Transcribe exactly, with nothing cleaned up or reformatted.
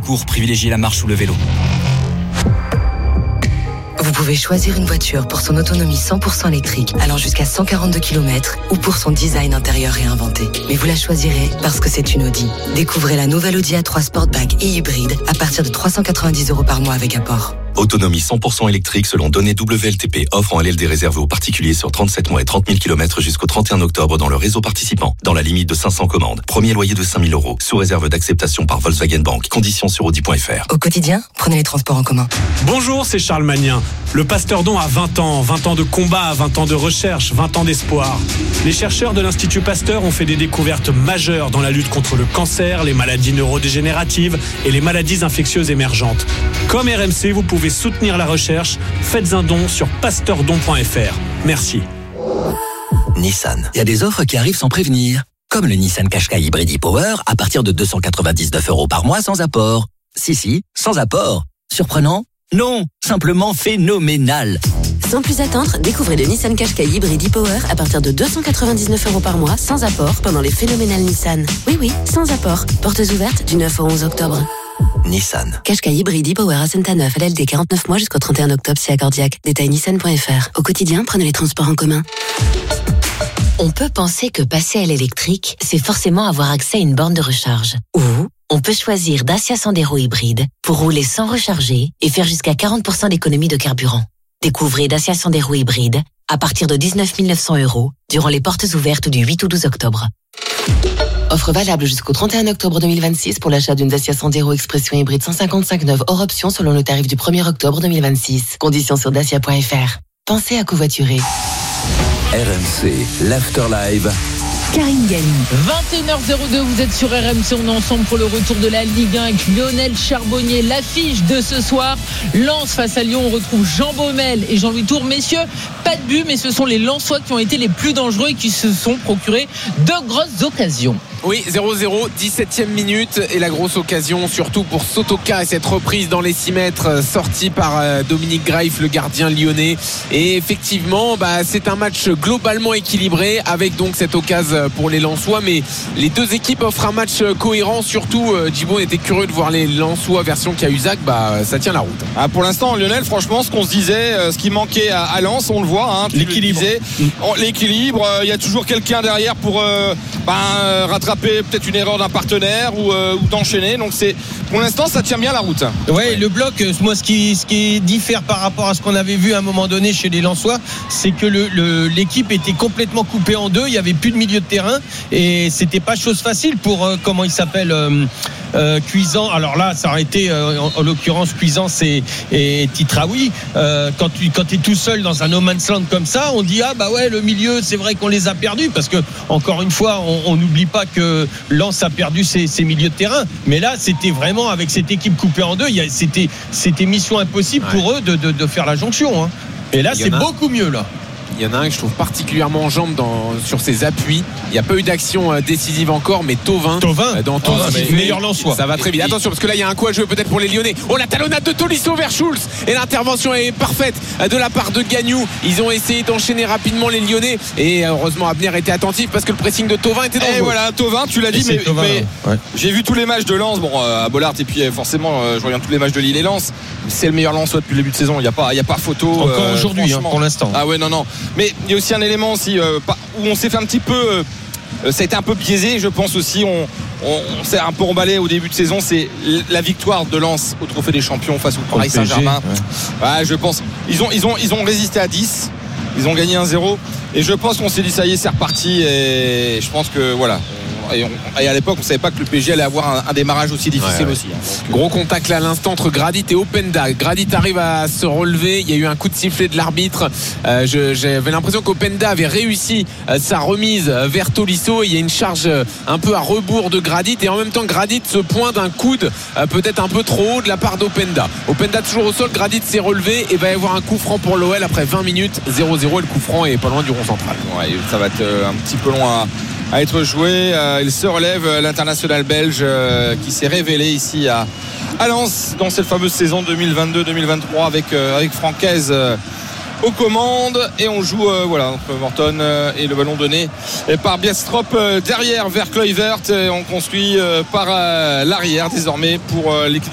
courts, privilégiez la marche ou le vélo. Vous pouvez choisir une voiture pour son autonomie cent pour cent électrique, allant jusqu'à cent quarante-deux kilomètres, ou pour son design intérieur réinventé. Mais vous la choisirez parce que c'est une Audi. Découvrez la nouvelle Audi A trois Sportback et hybride à partir de trois cent quatre-vingt-dix euros par mois avec apport. Autonomie cent pour cent électrique selon données W L T P. Offre en L L D réservée aux particuliers sur trente-sept mois et trente mille kilomètres jusqu'au trente et un octobre dans le réseau participant. Dans la limite de cinq cents commandes. Premier loyer de cinq mille euros. Sous réserve d'acceptation par Volkswagen Bank. Conditions sur audi point f r. Au quotidien, prenez les transports en commun. Bonjour, c'est Charles Magnin. Le Pasteur Don a vingt ans. vingt ans de combat, vingt ans de recherche, vingt ans d'espoir. Les chercheurs de l'Institut Pasteur ont fait des découvertes majeures dans la lutte contre le cancer, les maladies neurodégénératives et les maladies infectieuses émergentes. Comme R M C, vous pouvez soutenir la recherche. Faites un don sur pasteur don point f r. Merci. Nissan. Il y a des offres qui arrivent sans prévenir. Comme le Nissan Qashqai Hybrid e-Power à partir de deux cent quatre-vingt-dix-neuf euros par mois sans apport. Si, si, sans apport. Surprenant ? Non, simplement phénoménal. Sans plus attendre, découvrez le Nissan Qashqai Hybrid e-Power à partir de deux cent quatre-vingt-dix-neuf euros par mois sans apport pendant les phénoménales Nissan. Oui, oui, sans apport. Portes ouvertes du neuf au onze octobre. Nissan. Qashqai Hybrid e-Power à Saint-Neuf, L L D quarante-neuf mois jusqu'au trente et un octobre si accordiaque. Détail nissan point f r. Au quotidien, prenez les transports en commun. On peut penser que passer à l'électrique, c'est forcément avoir accès à une borne de recharge. Ou on peut choisir Dacia Sandero hybride pour rouler sans recharger et faire jusqu'à quarante pour cent d'économie de carburant. Découvrez Dacia Sandero hybride à partir de dix-neuf mille neuf cents euros durant les portes ouvertes du huit au douze octobre. Offre valable jusqu'au trente et un octobre deux mille vingt-six pour l'achat d'une Dacia Sandero Expression hybride cent cinquante-cinq neuve hors option selon le tarif du premier octobre deux mille vingt-six. Conditions sur dacia point f r. Pensez à covoiturer. R M C, l'Afterlive. Karine Galli. vingt et une heures deux, vous êtes sur R M C, on est ensemble pour le retour de la Ligue un avec Lionel Charbonnier. L'affiche de ce soir, Lens face à Lyon, on retrouve Jean Baumel et Jean-Louis Tour. Messieurs, pas de but, mais ce sont les Lensois qui ont été les plus dangereux et qui se sont procurés de grosses occasions. Oui, zéro zéro, dix-septième minute et la grosse occasion surtout pour Sotoka et cette reprise dans les six mètres sortie par Dominique Greif, le gardien lyonnais. Et effectivement, bah, c'est un match globalement équilibré avec donc cette occasion pour les Lensois, mais les deux équipes offrent un match cohérent. Surtout, Djibo était curieux de voir les Lensois version Cahuzac, bah, ça tient la route. Ah, pour l'instant, Lionel, franchement, ce qu'on se disait, ce qui manquait à, à Lens, on le voit, hein, l'équilibre. Le l'équilibre, il y a toujours quelqu'un derrière pour euh, bah, rattraper peut-être une erreur d'un partenaire ou, euh, ou d'enchaîner. Donc c'est pour l'instant ça tient bien la route. Ouais, ouais. Le bloc, moi ce qui, ce qui diffère par rapport à ce qu'on avait vu à un moment donné chez les Lensois, c'est que le, le, l'équipe était complètement coupée en deux. Il n'y avait plus de milieu de terrain et c'était pas chose facile pour euh, comment il s'appelle euh, euh, Cuisant. Alors là ça aurait été euh, en, en l'occurrence Cuisant et, et Titraoui. Euh, quand tu quand es tout seul dans un no man's land comme ça, on dit ah bah ouais le milieu c'est vrai qu'on les a perdus parce que encore une fois on n'oublie pas que Lens a perdu ses, ses milieux de terrain, mais là c'était vraiment avec cette équipe coupée en deux, il y a, c'était, c'était mission impossible ouais. pour eux de, de, de faire la jonction hein. Et là c'est beaucoup mieux là. Il y en a un que je trouve particulièrement en jambe dans, sur ses appuis. Il n'y a pas eu d'action décisive encore, mais Thauvin, Thauvin dans tout oh, ce meilleur Lensois. Ça va très vite. Attention, parce que là, il y a un coup à jouer peut-être pour les Lyonnais. Oh, la talonnade de Tolisso vers Schulz. Et l'intervention est parfaite de la part de Gagnou. Ils ont essayé d'enchaîner rapidement les Lyonnais. Et heureusement, Abner était attentif parce que le pressing de Thauvin était dangereux. Et voilà, Thauvin, tu l'as dit, mais, Thauvin, mais ouais. j'ai vu tous les matchs de Lens. Bon, euh, à Bollard, et puis forcément, euh, je regarde tous les matchs de Lille et Lens. C'est le meilleur Lensois depuis le début de saison. Il n'y a pas, il y a pas photo. Encore euh, aujourd'hui, hein, pour l'instant. Ah ouais, non, non. Mais il y a aussi un élément aussi euh, où on s'est fait un petit peu euh, ça a été un peu biaisé je pense aussi on, on, on s'est un peu emballé au début de saison, c'est la victoire de Lens au Trophée des Champions face au Paris Saint-Germain ouais. Ouais, je pense ils ont, ils, ont, ils ont résisté à dix, ils ont gagné un zéro et je pense qu'on s'est dit ça y est c'est reparti et je pense que voilà Et, on, et à l'époque on savait pas que le P S G allait avoir un, un démarrage aussi difficile ouais, ouais. aussi hein. Gros contact là à l'instant entre Gradit et Openda. Gradit arrive à se relever, il y a eu un coup de sifflet de l'arbitre euh, je, j'avais l'impression qu'Openda avait réussi euh, sa remise vers Tolisso. Il y a une charge euh, un peu à rebours de Gradit et en même temps Gradit se pointe d'un coude euh, peut-être un peu trop haut de la part d'Openda. Openda toujours au sol, Gradit s'est relevé et va y avoir un coup franc pour l'O L après vingt minutes. Zéro zéro et le coup franc est pas loin du rond central. Ouais, ça va être euh, un petit peu long à à être joué. Euh, il se relève euh, l'international belge euh, qui s'est révélé ici à, à Lens dans cette fameuse saison deux mille vingt-deux deux mille vingt-trois avec, euh, avec Francaise euh, aux commandes et on joue euh, voilà entre Morton euh, et le ballon donné et par Biestrop euh, derrière vers Kluivert et on construit euh, par euh, l'arrière désormais pour euh, l'équipe